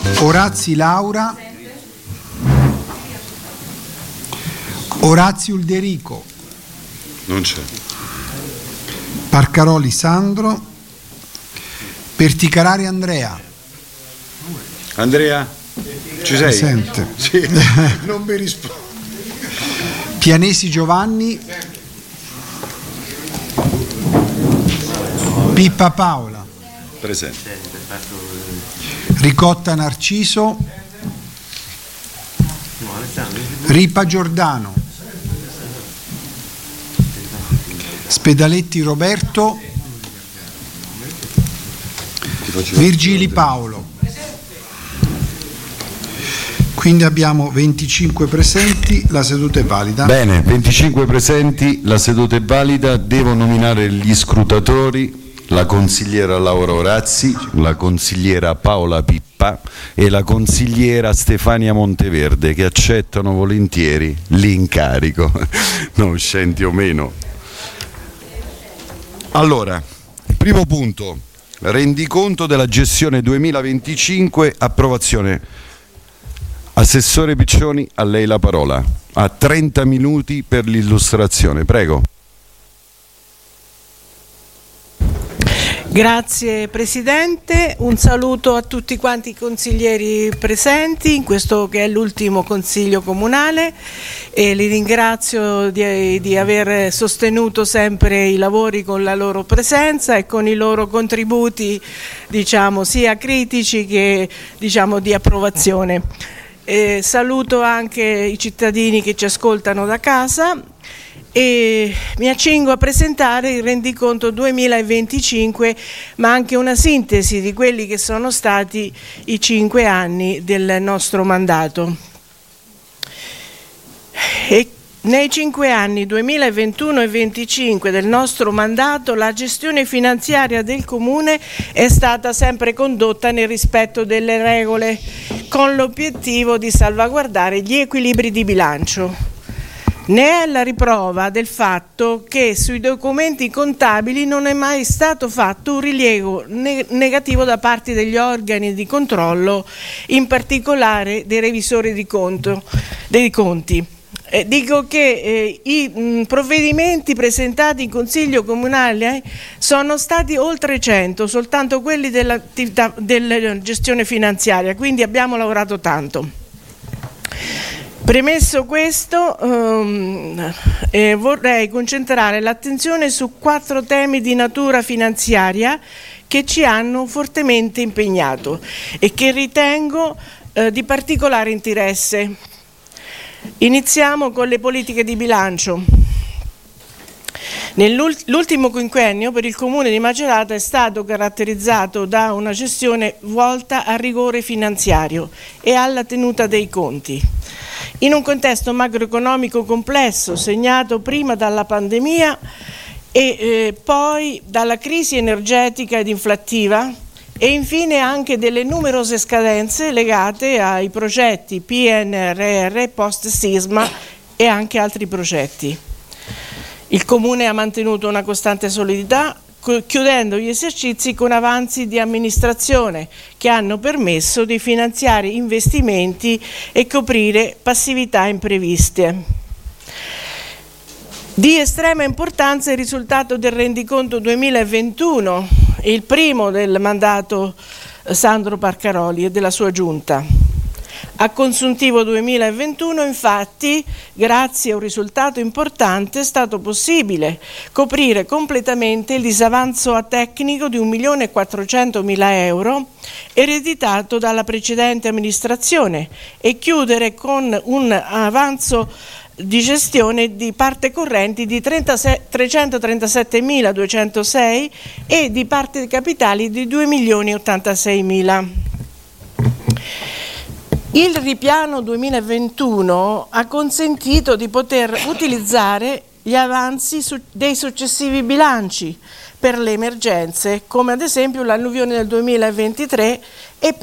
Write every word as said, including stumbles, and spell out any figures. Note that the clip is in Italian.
Orazzi Laura. Orazio Ulderico. Non c'è. Parcaroli Sandro. Perticarari Andrea. Andrea, ci sei? Presente. Sì, non mi rispondo. Pianesi Giovanni. Pippa Paola. Presente. Ricotta Narciso. Ripa Giordano. Spedaletti Roberto. Virgili Paolo. Quindi abbiamo venticinque presenti, la seduta è valida. Bene, venticinque presenti, la seduta è valida. Devo nominare gli scrutatori: la consigliera Laura Orazzi, la consigliera Paola Pippa e la consigliera Stefania Monteverde, che accettano volentieri l'incarico, non uscenti o meno. Allora, primo punto, rendiconto della gestione duemilaventicinque, approvazione. Assessore Piccioni, a lei la parola. Ha trenta minuti per l'illustrazione, prego. Grazie Presidente, un saluto a tutti quanti i consiglieri presenti in questo che è l'ultimo Consiglio Comunale e li ringrazio di, di aver sostenuto sempre i lavori con la loro presenza e con i loro contributi, diciamo, sia critici che, diciamo, di approvazione. Eh, saluto anche i cittadini che ci ascoltano da casa e mi accingo a presentare il rendiconto duemilaventicinque, ma anche una sintesi di quelli che sono stati i cinque anni del nostro mandato. E nei cinque anni duemilaventuno e venticinque del nostro mandato la gestione finanziaria del Comune è stata sempre condotta nel rispetto delle regole, con l'obiettivo di salvaguardare gli equilibri di bilancio. Ne è la riprova del fatto che sui documenti contabili non è mai stato fatto un rilievo ne- negativo da parte degli organi di controllo, in particolare dei revisori di conto, dei conti. Eh, dico che eh, i mh, provvedimenti presentati in Consiglio Comunale eh, sono stati oltre cento, soltanto quelli dell'attività della gestione finanziaria, quindi abbiamo lavorato tanto. Premesso questo, um, eh, vorrei concentrare l'attenzione su quattro temi di natura finanziaria che ci hanno fortemente impegnato e che ritengo eh, di particolare interesse. Iniziamo con le politiche di bilancio. Nell'ultimo quinquennio per il Comune di Macerata è stato caratterizzato da una gestione volta al rigore finanziario e alla tenuta dei conti. In un contesto macroeconomico complesso, segnato prima dalla pandemia e eh, poi dalla crisi energetica ed inflattiva e infine anche delle numerose scadenze legate ai progetti P N R R post-sisma e anche altri progetti. Il Comune ha mantenuto una costante solidità, chiudendo gli esercizi con avanzi di amministrazione che hanno permesso di finanziare investimenti e coprire passività impreviste. Di estrema importanza il risultato del rendiconto duemilaventuno, il primo del mandato Sandro Parcaroli e della sua giunta. A consuntivo duemilaventuno, infatti, grazie a un risultato importante, è stato possibile coprire completamente il disavanzo a tecnico di un milione e quattrocentomila euro ereditato dalla precedente amministrazione e chiudere con un avanzo di gestione di parte correnti di trecentotrentasettemiladuecentosei e di parte capitali di due milioni e ottantaseimila. Il ripiano duemilaventuno ha consentito di poter utilizzare gli avanzi dei successivi bilanci per le emergenze, come ad esempio l'alluvione del duemilaventitré e